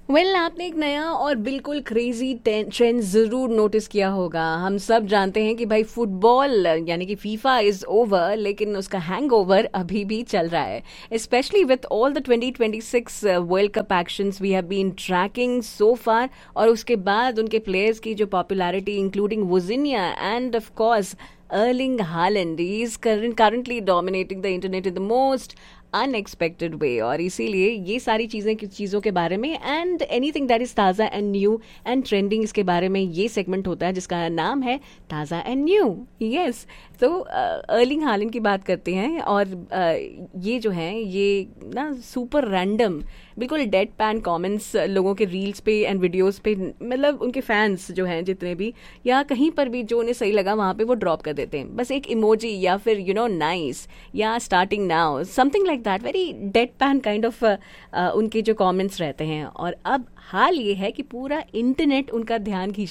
आपने एक नया और बिल्कुल क्रेजी ट्रेंड जरूर नोटिस किया होगा। हम सब जानते हैं कि भाई फुटबॉल यानी कि फीफा इज ओवर, लेकिन उसका हैंगओवर अभी भी चल रहा है। Specially with all the 2026 world cup actions we have been trekking सो फार, और उसके बाद उनके प्लेयर्स की जो popularity including वोजिनिया end of course Erling Haaland, he is currently dominating the internet in the most unexpected वे। और इसीलिए ये सारी चीज़ों के बारे में एंड एनीथिंग दैट इज ताज़ा एंड न्यू एंड ट्रेंडिंग, इसके बारे में ये सेगमेंट होता है जिसका नाम है ताज़ा एंड न्यू। यस, तो अर्लिंग हालैंड की बात करते हैं। और ये जो है ये ना सुपर रैंडम, बिल्कुल डेड पैन कॉमेंट्स लोगों के रील्स पे एंड वीडियोस पे, मतलब उनके फैंस जो हैं जितने भी, या कहीं पर भी जो उन्हें सही लगा वहाँ पे वो ड्रॉप कर देते हैं, बस एक इमोजी या फिर नाइस या starting now, something like that, very dead pan kind of उनके जो कमेंट्स रहते हैं। और अब हाल ये है कि पूरा इंटरनेट उनका ध्यान खींचने